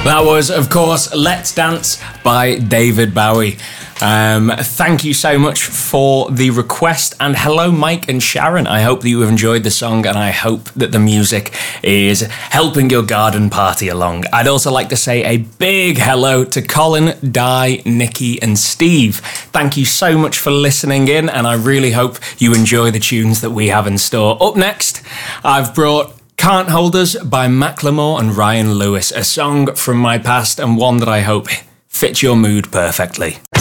That was, of course, Let's Dance by David Bowie. Thank you so much for the request, and hello Mike and Sharon. I hope that you have enjoyed the song, and I hope that the music is helping your garden party along. I'd also like to say a big hello to Colin, Di, Nikki and Steve. Thank you so much for listening in, and I really hope you enjoy the tunes that we have in store. Up next, I've brought Can't Hold Us by Macklemore and Ryan Lewis, a song from my past and one that I hope fits your mood perfectly.